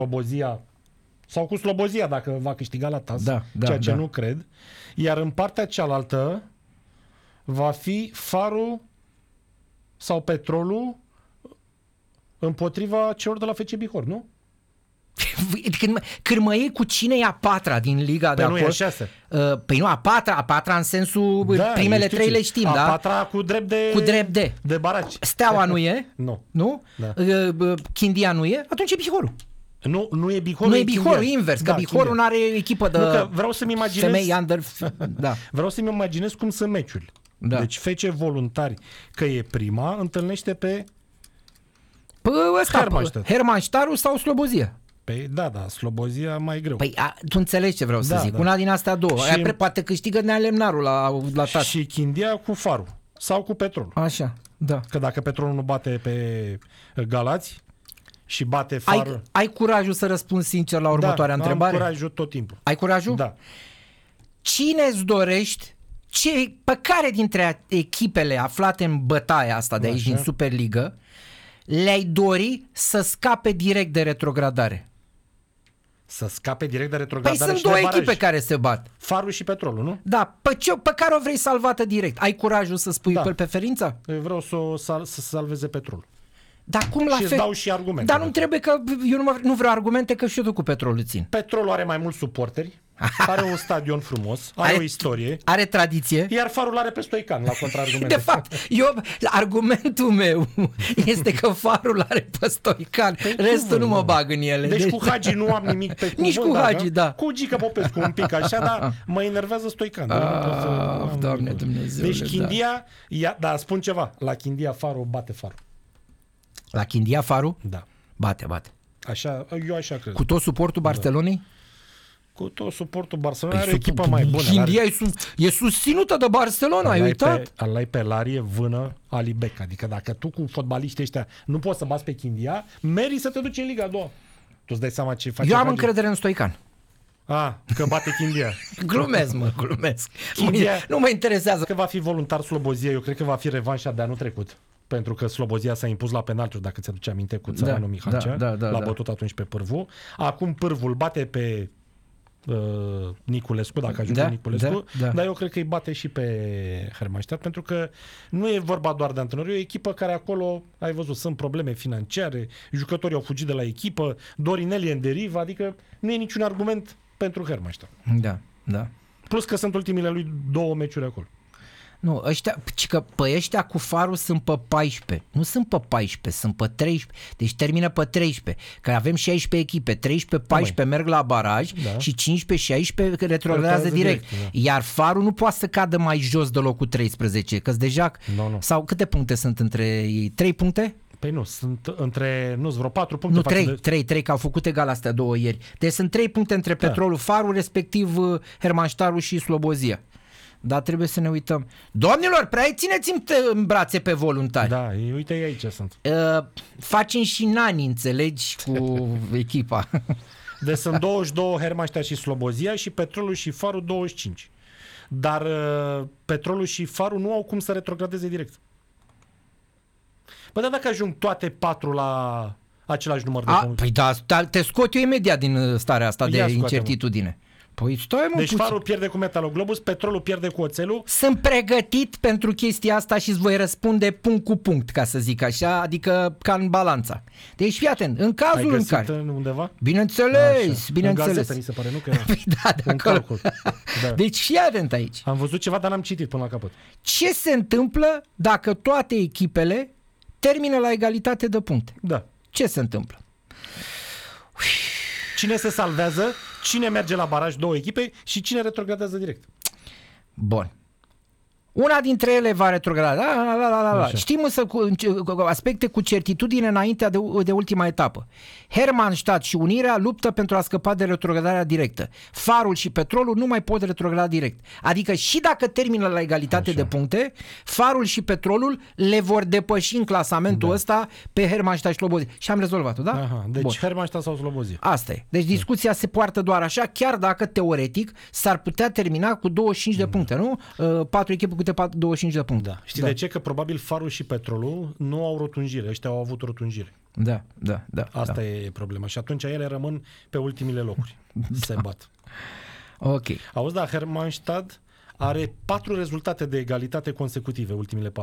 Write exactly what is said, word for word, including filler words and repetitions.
Slobozia sau cu Slobozia dacă va câștiga la T A S, da, da, ceea ce da. nu cred. Iar în partea cealaltă va fi Farul sau Petrolul împotriva celor de la F C Bihor, nu? Când, mă- când mă iei cu cine e a patra din Liga de Păi nu, e acolo... a șasea. Uh, păi nu, a patra, a patra în sensul Da, primele știu trei ce- le știm, a da? patra cu drept de... Cu drept de. De baraj. Steaua nu e? Nu. Nu? Da. Uh, uh, Chindia nu e? Atunci e Bihorul. Nu, nu e Bihorul, Nu e Bihorul, Chindia. invers, că Da, Bihorul Chindia. nu are echipă de Nu, că vreau să-mi imaginez... femei under... Da. Vreau să-mi imaginez cum sunt meciurile. Da. Deci F C Voluntari, că e prima, întâlnește pe... Păi ăsta, Hermannstadt. Hermannstadtul sau Slobozia? pe da, da, Slobozia mai greu. Păi a, tu înțelegi ce vreau să Da, zic. da. Una din astea două. Și- Aia, pre- poate câștigă Nealemnarul la, la T A S. Și Chindia cu Farul. Sau cu Petrolul. Așa, da. Că dacă Petrolul nu bate pe Galați și bate Farul... Ai, ai curajul să răspunzi sincer la următoarea da, întrebare? am curajul tot timpul. Ai curajul? Da. Cine îți dorești, ce, pe care dintre echipele aflate în bătaia asta de aici, Așa. din Superligă, le-ai dori să scape direct de retrogradare? Să scape direct de Păi retrogradare sunt și de două baraj. echipe care se bat. Farul și Petrolul, nu? Da, pe, ce, pe care o vrei salvată direct? Ai curajul să spui Da. pe preferința? Eu vreau să, o sal, să salveze Petrolul. Dar cum la Și îți fel? dau și argumente. Dar nu trebuie că eu nu, mă, nu vreau argumente că și eu tot cu Petrolul țin. Petrolul are mai mulți suporteri, are un stadion frumos, are, Are- o istorie, Are tradiție. iar Farul are pe Stoican la contraargumente. De fapt, eu, argumentul meu este că Farul are pe Stoican, restul Păi, nu mă nu. bag în ele. Deci cu Hagi nu am nimic pe cuvânt. Nici cu Hagi, da. Cu Gică Popescu un pic așa, dar mă enervează Stoican. Eu nu pot să- Ah, am Doamne lucruri. Dumnezeule, Deci Chindia, ia, da, spun ceva, la Chindia Farul bate Farul. La Chindia Farul? Da. Bate, bate. Așa, eu așa cred. Cu tot suportul Barcelonei? Cu tot suportul Barcelona Păi are o sub- echipă mai bună. Chindia e, sus, e susținută de Barcelona, ai Al ai uitat? pe, al ai pe Larie, Vână, Alibec. Adică dacă tu cu fotbaliștii ăștia nu poți să bați pe Chindia, meriți să te duci în Liga a doua. Tu îți dai seama ce face Eu am Hagi? încredere în Stoican. A, că bate Chindia. Glumesc, mă, glumesc. Chindia- Nu mă interesează. Că va fi voluntar Slobozia, eu cred că va fi revanșa de anul trecut. Pentru că Slobozia s-a impus la penalturi, dacă ți-aduce aminte, cu Țăranu Da, Mihalcea. da, da, da, L-a da. bătut atunci pe Pârvu. Acum Pârvul bate pe uh, Niculescu, dacă ajunge Da, Niculescu, da, da. dar eu cred că îi bate și pe Hermannstadt, pentru că nu e vorba doar de antrenori, e o echipă care acolo, ai văzut, sunt probleme financiare, jucătorii au fugit de la echipă, Dorinel e în derivă, adică nu e niciun argument pentru Hermannstadt. Da, da. Plus că sunt ultimile lui două meciuri acolo. Nu, ăștia, ci că pe ăștia cu Farul sunt pe paisprezece. Nu sunt pe paisprezece, sunt pe treisprezece. Deci termină pe treisprezece. Că avem șaisprezece echipe, treisprezece, paisprezece merg la baraj Da. și cincisprezece, șaisprezece retrogradează Retrogradează direct. direct, da. Iar Farul nu poate să cadă mai jos de locul treisprezece, că deja... Nu, nu. Sau câte puncte sunt între ei? trei puncte? Păi nu, sunt între, nu, vreo patru puncte. Nu, față trei, de- trei, trei, că au făcut egal astea două ieri. Deci sunt trei puncte între Da. Petrolul, Farul, respectiv uh, Hermannstadtul și Slobozia. Dar trebuie să ne uităm. Domnilor, prea țineți-mi în brațe pe voluntari. Da, ei, uite ei aici sunt. Uh, facem și nani, înțelegi, cu echipa. Deci sunt douăzeci și doi Hermannstadt și Slobozia și Petrolul și Farul douăzeci și cinci. Dar uh, Petrolul și Farul nu au cum să retrogradeze direct. Bă, dar dacă ajung toate patru la același număr de A, puncte. păi da, da, te scot eu imediat din uh, starea asta Ia de scoate-mă. incertitudine. Păi stai mă Deci puțin. Farul pierde cu Metaloglobus, Petrolul pierde cu Oțelul. Sunt pregătit pentru chestia asta și îți voi răspunde punct cu punct, ca să zic așa, adică ca în balanța. Deci fii atent, în Ai cazul în găsit care... în undeva? Bineînțeles, Așa. bineînțeles. În gazetă, mi se pare, nu? Că era Păi da, de un acolo. calcul. Da. Deci fii atent aici. Am văzut ceva, dar n-am citit până la capăt. Ce se întâmplă dacă toate echipele termină la egalitate de puncte? Da. Ce se întâmplă? Cine se salvează, cine merge la baraj, două echipe, și cine retrogradează direct. Bun. Una dintre ele va retrograda. La, la, la, la, la. Așa. Știm însă cu, cu aspecte cu certitudine înainte de, de ultima etapă. Hermannstadt și Unirea luptă pentru a scăpa de retrogradarea directă. Farul și Petrolul nu mai pot retrograda direct. Adică și dacă termină la egalitate Așa. de puncte, Farul și Petrolul le vor depăși în clasamentul Da. ăsta pe Hermannstadt și Slobozia. Și am rezolvat-o, da? Aha, deci Bun. Hermannstadt sau Slobozia. Asta e. Deci discuția se poartă doar așa, chiar dacă teoretic s-ar putea termina cu douăzeci și cinci de puncte, nu? Uh, Patru echipe cu câte douăzeci și cinci de puncte. Da. Știi de ce? Că probabil Farul și Petrolul nu au rotunjire. Ăștia au avut rotunjire. Da, da, da. Asta da. e problema. Și atunci ele rămân pe ultimile locuri. Se bat. Ok. Auzi, da, Hermannstadt are patru rezultate de egalitate consecutive ultimile patru